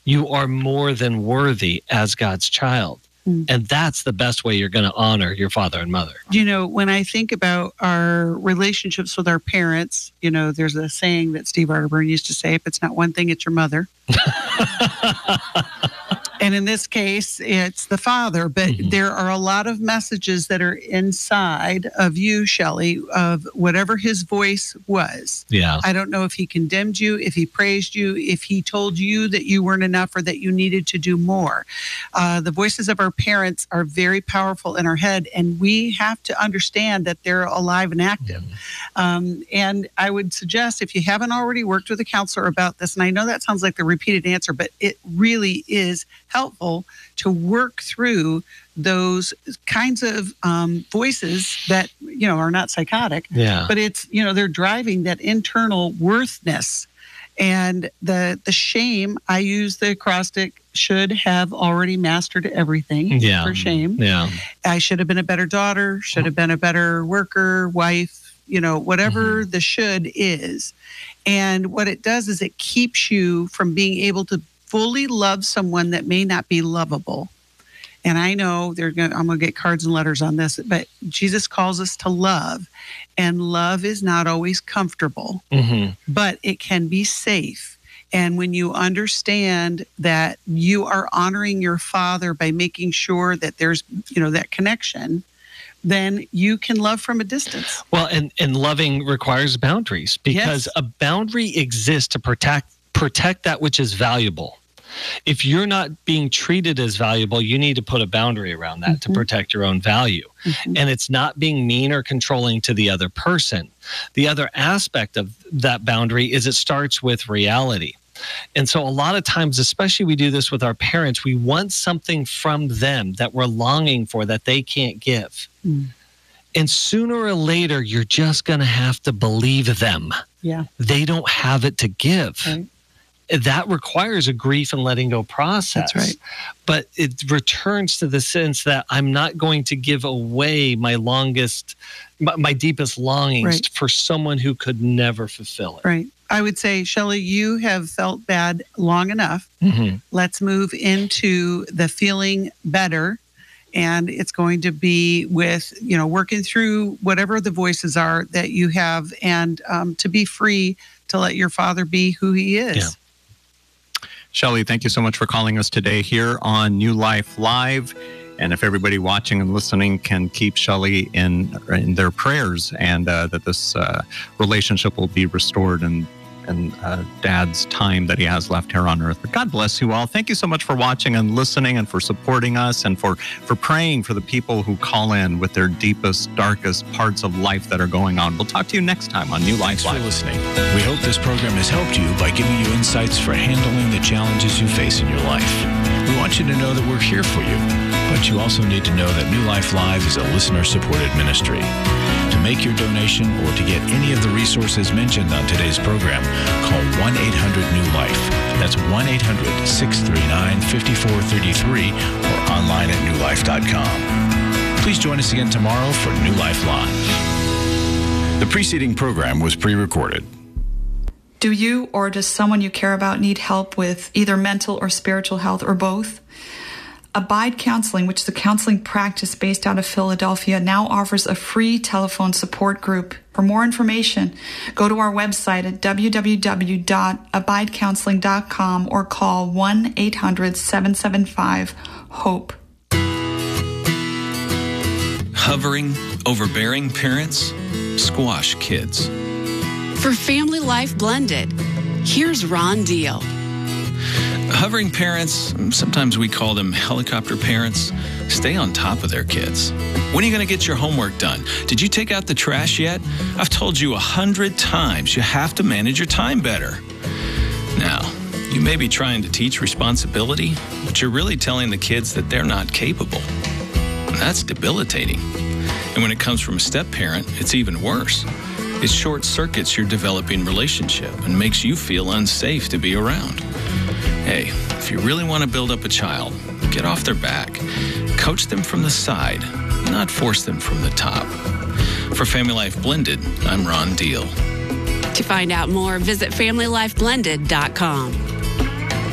You are more than worthy as God's child. And that's the best way you're going to honor your father and mother. When I think about our relationships with our parents, there's a saying that Steve Arterburn used to say, if it's not one thing, it's your mother. And in this case, it's the father. But there are a lot of messages that are inside of you, Shelley, of whatever his voice was. Yeah. I don't know if he condemned you, if he praised you, if he told you that you weren't enough or that you needed to do more. The voices of our parents are very powerful in our head, and we have to understand that they're alive and active. And I would suggest, if you haven't already worked with a counselor about this, and I know that sounds like the repeated answer, but it really is helpful to work through those kinds of voices that, are not psychotic, but it's, they're driving that internal worthness. And the shame, I use the acrostic, should have already mastered everything for shame. Yeah. I should have been a better daughter, should have been a better worker, wife, whatever the should is. And what it does is it keeps you from being able to fully love someone that may not be lovable. And I know I'm going to get cards and letters on this, but Jesus calls us to love. And love is not always comfortable, but it can be safe. And when you understand that you are honoring your father by making sure that there's, that connection, then you can love from a distance. Well, and loving requires boundaries, because a boundary exists to protect that which is valuable. If you're not being treated as valuable, you need to put a boundary around that to protect your own value. And it's not being mean or controlling to the other person. The other aspect of that boundary is it starts with reality. And so a lot of times, especially we do this with our parents, we want something from them that we're longing for that they can't give. And sooner or later, you're just going to have to believe them. Yeah. They don't have it to give. Right. That requires a grief and letting go process. That's right. But it returns to the sense that I'm not going to give away my deepest longings for someone who could never fulfill it. Right. I would say, Shelley, you have felt bad long enough. Let's move into the feeling better. And it's going to be with, working through whatever the voices are that you have, and to be free to let your father be who he is. Yeah. Shelley, thank you so much for calling us today here on New Life Live. And if everybody watching and listening can keep Shelley in their prayers, and that this relationship will be restored and Dad's time that he has left here on earth. But God bless you all. Thank you so much for watching and listening, and for supporting us, and for praying for the people who call in with their deepest, darkest parts of life that are going on. We'll talk to you next time on New Life Live. Thanks for listening. We hope this program has helped you by giving you insights for handling the challenges you face in your life. We want you to know that we're here for you, but you also need to know that New Life Live is a listener-supported ministry. To make your donation or to get any of the resources mentioned on today's program, call 1-800-NEW-LIFE. That's 1-800-639-5433 or online at newlife.com. Please join us again tomorrow for New Life Live. The preceding program was pre-recorded. Do you or does someone you care about need help with either mental or spiritual health, or both? Abide Counseling, which is a counseling practice based out of Philadelphia, now offers a free telephone support group. For more information, go to our website at www.abidecounseling.com or call 1-800-775-HOPE. Hovering, overbearing parents? Squash kids. For Family Life Blended, here's Ron Deal. Hovering parents, sometimes we call them helicopter parents, stay on top of their kids. When are you going to get your homework done? Did you take out the trash yet? I've told you 100 times you have to manage your time better. Now, you may be trying to teach responsibility, but you're really telling the kids that they're not capable. That's debilitating. And when it comes from a step-parent, it's even worse. It short circuits your developing relationship and makes you feel unsafe to be around. Hey, if you really want to build up a child, get off their back. Coach them from the side, not force them from the top. For Family Life Blended, I'm Ron Deal. To find out more, visit FamilyLifeBlended.com.